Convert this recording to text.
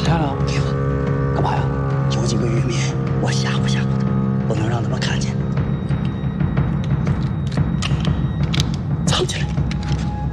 起来了， 干嘛呀？ 有几个渔民